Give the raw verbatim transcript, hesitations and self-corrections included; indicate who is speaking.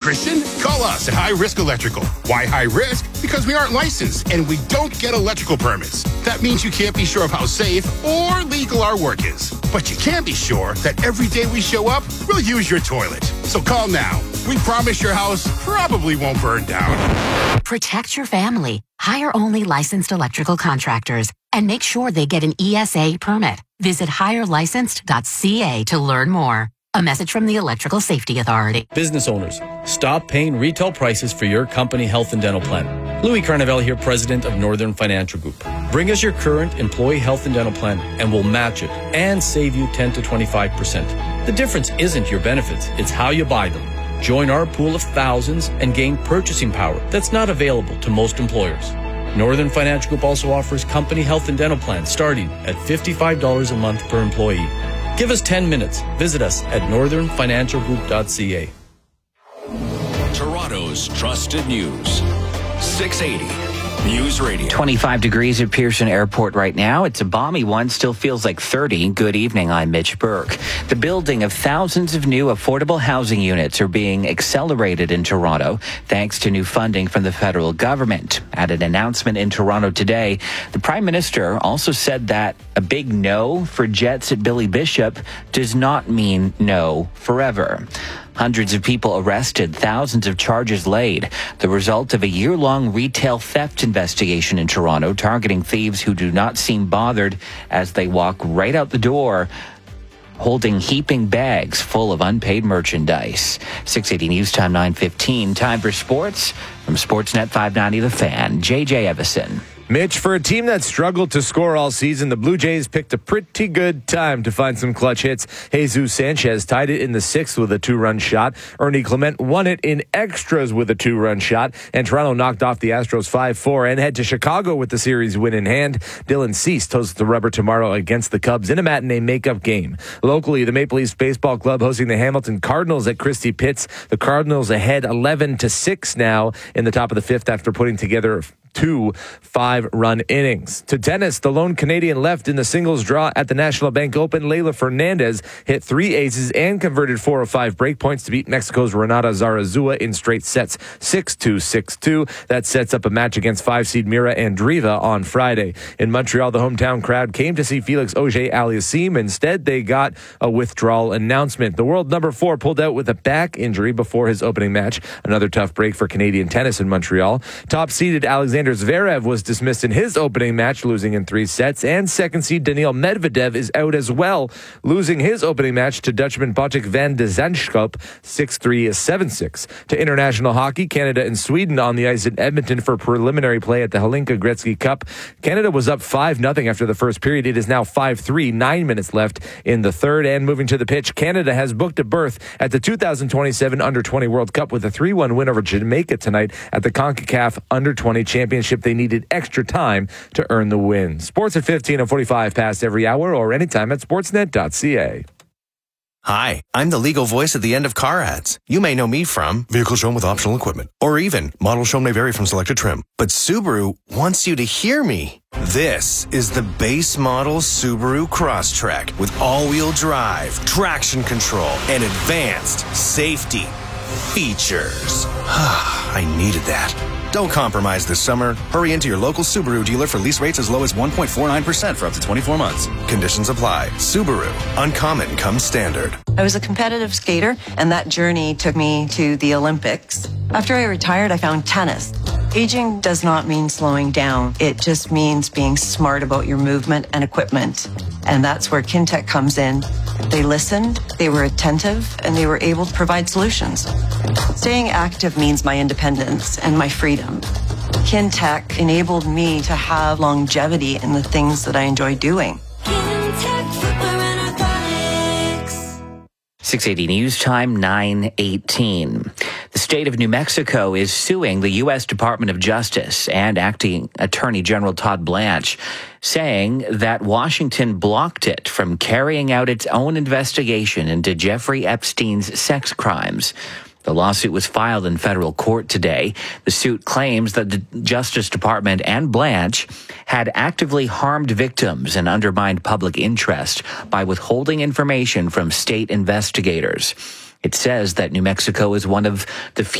Speaker 1: Christian? Call us at High Risk Electrical. Why high risk? Because we aren't licensed and we don't get electrical permits. That means you can't be sure of how safe or legal our work is. But you can be sure that every day we show up, we'll use your toilet. So call now. We promise your house probably won't burn down.
Speaker 2: Protect your family. Hire only licensed electrical contractors and make sure they get an E S A permit. Visit hire licensed dot c a to learn more. A message from the Electrical Safety Authority.
Speaker 3: Business owners, stop paying retail prices for your company health and dental plan. Louis Carnevale here, president of Northern Financial Group. Bring us your current employee health and dental plan and we'll match it and save you ten to twenty-five percent. The difference isn't your benefits, it's how you buy them. Join our pool of thousands and gain purchasing power that's not available to most employers. Northern Financial Group also offers company health and dental plans starting at fifty-five dollars a month per employee. Give us ten minutes. Visit us at northern financial group dot c a.
Speaker 4: Toronto's trusted news. six eighty News Radio.
Speaker 5: twenty-five degrees at Pearson Airport right now. It's a balmy one. Still feels like thirty. Good evening. I'm Mitch Burke. The building of thousands of new affordable housing units are being accelerated in Toronto thanks to new funding from the federal government. At an announcement in Toronto today, the Prime Minister also said that a big no for jets at Billy Bishop does not mean no forever. Hundreds of people arrested, thousands of charges laid. The result of a year-long retail theft investigation in Toronto, targeting thieves who do not seem bothered as they walk right out the door, holding heaping bags full of unpaid merchandise. six eighty News Time, nine fifteen. Time for sports. From Sportsnet five ninety The Fan, J J Evison.
Speaker 6: Mitch, for a team that struggled to score all season, the Blue Jays picked a pretty good time to find some clutch hits. Jesus Sanchez tied it in the sixth with a two-run shot. Ernie Clement won it in extras with a two-run shot. And Toronto knocked off the Astros five four and head to Chicago with the series win in hand. Dylan Cease toes the rubber tomorrow against the Cubs in a matinee makeup game. Locally, the Maple Leafs Baseball Club hosting the Hamilton Cardinals at Christie Pitts. The Cardinals ahead eleven to six now in the top of the fifth after putting together two five-run innings. To tennis, the lone Canadian left in the singles draw at the National Bank Open, Leylah Fernandez hit three aces and converted four of five break points to beat Mexico's Renata Zarazua in straight sets, six two, six two. That sets up a match against five-seed Mira Andreeva on Friday. In Montreal, the hometown crowd came to see Felix Auger-Aliassime. Instead, they got a withdrawal announcement. The world number four pulled out with a back injury before his opening match. Another tough break for Canadian tennis in Montreal. Top-seeded Alexander Zverev was dismissed in his opening match, losing in three sets, and second seed Daniil Medvedev is out as well, losing his opening match to Dutchman Botic van de Zandschulp six three, seven six. To international hockey, Canada and Sweden on the ice in Edmonton for preliminary play at the Hlinka Gretzky Cup. Canada was up five nothing after the first period. It is now five three, nine minutes left in the third. And moving to the pitch, Canada has booked a berth at the two thousand twenty-seven Under twenty World Cup with a three one win over Jamaica tonight at the CONCACAF Under twenty Championship. They needed extra time to earn the win. Sports at fifteen and forty-five past every hour or anytime at sportsnet dot c a.
Speaker 7: Hi, I'm the legal voice at the end of car ads. You may know me from vehicle shown with optional equipment, or even model shown may vary from selected trim. But Subaru wants you to hear me. This is the base model Subaru Crosstrek with all-wheel drive, traction control, and advanced safety features. I needed that. Don't compromise this summer. Hurry into your local Subaru dealer for lease rates as low as one point four nine percent for up to twenty-four months. Conditions apply. Subaru. Uncommon comes standard.
Speaker 8: I was a competitive skater, and that journey took me to the Olympics. After I retired, I found tennis. Aging does not mean slowing down. It just means being smart about your movement and equipment. And that's where Kintec comes in. They listened, they were attentive, and they were able to provide solutions. Staying active means my independence and my freedom. Kintec enabled me to have longevity in the things that I enjoy doing.
Speaker 5: six eighty News Time, nine eighteen. The state of New Mexico is suing the U S Department of Justice and acting Attorney General Todd Blanche, saying that Washington blocked it from carrying out its own investigation into Jeffrey Epstein's sex crimes. The lawsuit was filed in federal court today. The suit claims that the Justice Department and Blanche had actively harmed victims and undermined public interest by withholding information from state investigators. It says that New Mexico is one of the few